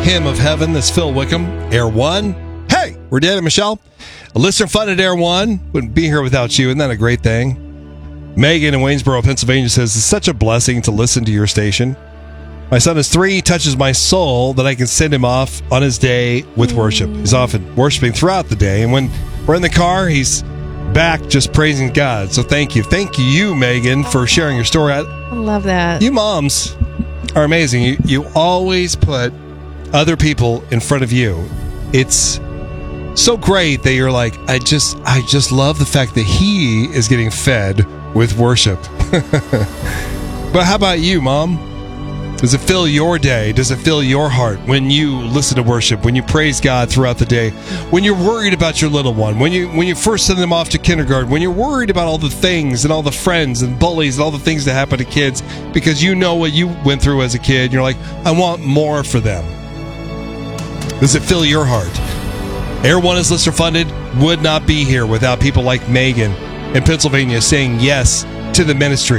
Hymn of Heaven. That's Phil Wickham, Air One. Hey, we're Dan and Michelle. A listener funded Air One. Wouldn't be here without you. Isn't that a great thing? Megan in Waynesboro, Pennsylvania says, it's such a blessing to listen to your station. My son is 3, touches my soul that I can send him off on his day with worship. He's often worshiping throughout the day, and when we're in the car, he's back just praising God. So thank you. Thank you, Megan, for sharing your story. I love that. You moms are amazing. You always put other people in front of you. It's so great that you're like, I just love the fact that he is getting fed with worship. But how about you, Mom? Does it fill your day? Does it fill your heart when you listen to worship, when you praise God throughout the day, when you're worried about your little one, when you first send them off to kindergarten, when you're worried about all the things and all the friends and bullies and all the things that happen to kids because you know what you went through as a kid, and you're like, I want more for them. Does it fill your heart? Air One is listener funded, would not be here without people like Megan in Pennsylvania saying yes to the ministry.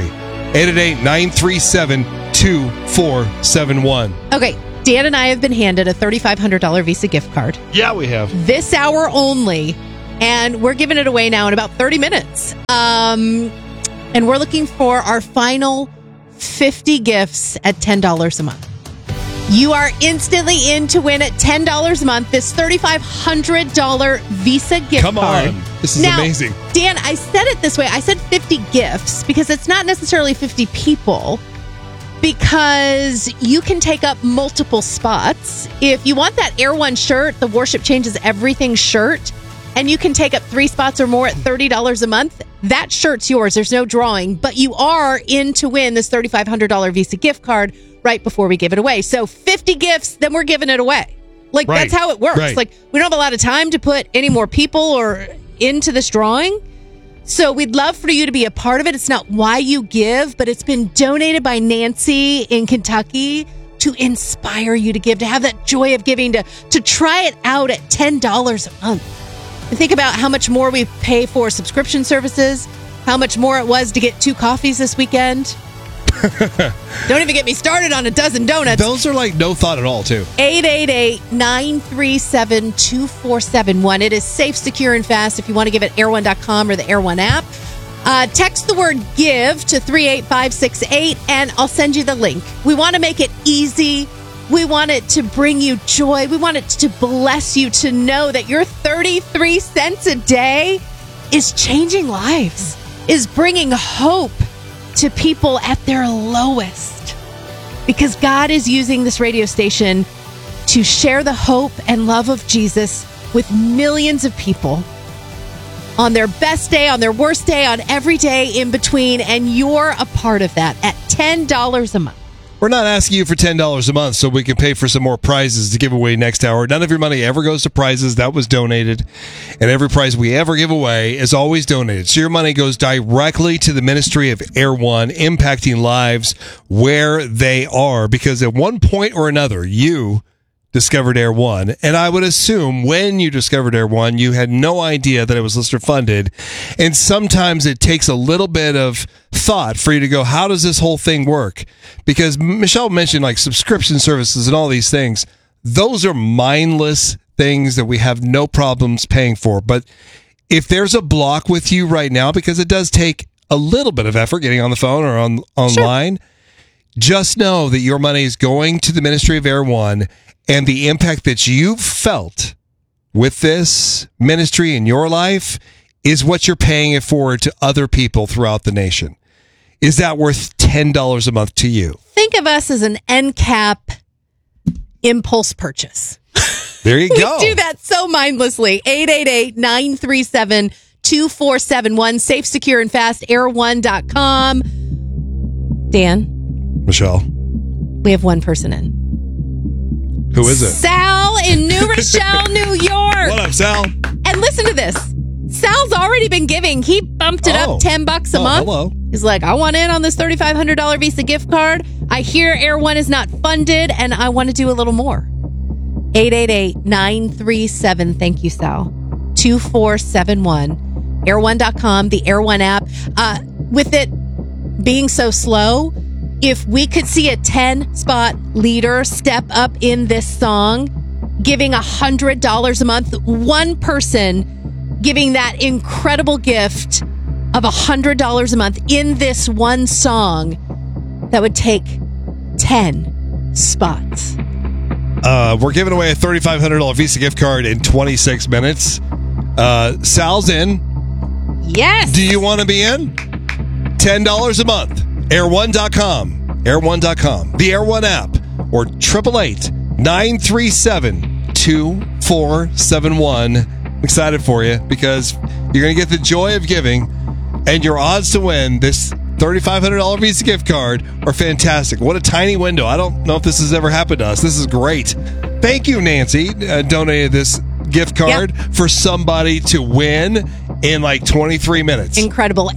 888-937-2471. Okay, Dan and I have been handed a $3,500 Visa gift card. Yeah, we have. This hour only, and we're giving it away now in about 30 minutes. And we're looking for our final 50 gifts at $10 a month. You are instantly in to win at $10 a month this $3,500 Visa gift card. Come on. This is amazing. Dan, I said it this way. I said 50 gifts because it's not necessarily 50 people, because you can take up multiple spots. If you want that Air One shirt, the Worship Changes Everything shirt, and you can take up 3 spots or more at $30 a month, that shirt's yours. There's no drawing, but you are in to win this $3,500 Visa gift card right before we give it away. So 50 gifts, then we're giving it away. Like, right. That's how it works. Right. Like, we don't have a lot of time to put any more people or into this drawing. So we'd love for you to be a part of it. It's not why you give, but it's been donated by Nancy in Kentucky to inspire you to give, to have that joy of giving, to try it out at $10 a month. And think about how much more we pay for subscription services, how much more it was to get 2 coffees this weekend. Don't even get me started on a dozen donuts. Those are like no thought at all, too. 888-937-2471. It is safe, secure, and fast if you want to give it air1.com or the Air One app. Text the word GIVE to 38568, and I'll send you the link. We want to make it easy. We want it to bring you joy. We want it to bless you to know that your 33 cents a day is changing lives, is bringing hope to people at their lowest. Because God is using this radio station to share the hope and love of Jesus with millions of people on their best day, on their worst day, on every day in between. And you're a part of that at $10 a month. We're not asking you for $10 a month so we can pay for some more prizes to give away next hour. None of your money ever goes to prizes. That was donated. And every prize we ever give away is always donated. So your money goes directly to the ministry of Air One, impacting lives where they are. Because at one point or another, you discovered Air One. And I would assume when you discovered Air One, you had no idea that it was listener funded. And sometimes it takes a little bit of thought for you to go, how does this whole thing work? Because Michelle mentioned like subscription services and all these things. Those are mindless things that we have no problems paying for. But if there's a block with you right now, because it does take a little bit of effort getting on the phone or online, just know that your money is going to the ministry of Air One. And the impact that you've felt with this ministry in your life is what you're paying it forward to other people throughout the nation. Is that worth $10 a month to you? Think of us as an NCAP impulse purchase. There you go. We do that so mindlessly. 888-937-2471. Safe, secure, and fast. Air1.com. Dan. Michelle. We have one person in. Who is it? Sal in New Rochelle, New York. What up, Sal? And listen to this. Sal's already been giving. He bumped it up $10 a month. Hello. He's like, I want in on this $3,500 Visa gift card. I hear Air One is not funded, and I want to do a little more. 888-937, thank you, Sal, 2471. Air1.com, the Air One app. With it being so slow, if we could see a 10-spot leader step up in this song, giving $100 a month, one person giving that incredible gift of $100 a month in this one song, that would take 10 spots. We're giving away a $3,500 Visa gift card in 26 minutes. Sal's in. Yes. Do you want to be in? $10 a month. Air1.com. Air1.com. The Air One app. Or 888-937-2471. I'm excited for you because you're going to get the joy of giving, and your odds to win this $3,500 Visa gift card are fantastic. What a tiny window. I don't know if this has ever happened to us. This is great. Thank you, Nancy. Donated this gift card for somebody to win in like 23 minutes. Incredible.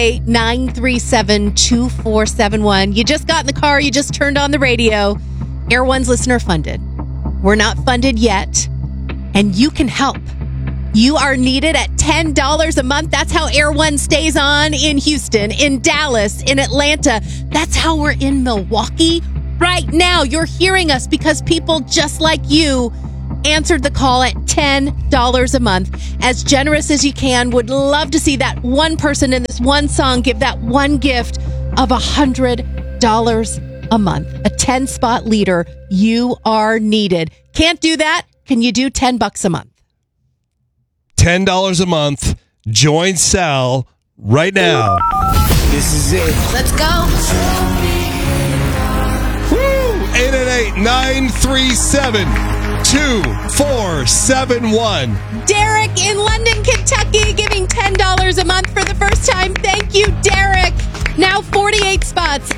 888-937-2471. You just got in the car. You just turned on the radio. Air One's listener funded. We're not funded yet, and you can help. You are needed at $10 a month. That's how Air One stays on in Houston, in Dallas, in Atlanta. That's how we're in Milwaukee right now. You're hearing us because people just like you answered the call at $10 a month. As generous as you can. Would love to see that one person in this one song give that one gift of $100 a month. A 10-spot leader. You are needed. Can't do that? Can you do $10 a month? $10 a month. Join Sal right now. This is it. Let's go. Woo! 888-937-2471. Derek in London, Kentucky, giving $10 a month for the first time. Thank you, Derek. Now 48 spots.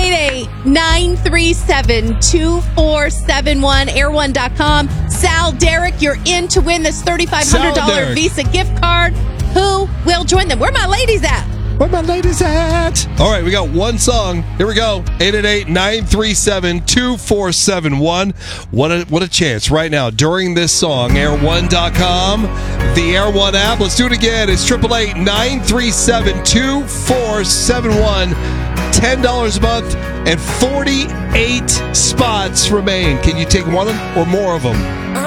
888-937-2471. Air1.com. Sal, Derek, you're in to win this $3,500 Visa gift card. Who will join them? Where my ladies at? Where my ladies at? All right, we got one song. Here we go. 888-937-2471. What a chance right now during this song. Air1.com, the Air One app. Let's do it again. It's 888-937-2471. $10 a month and 48 spots remain. Can you take one or more of them?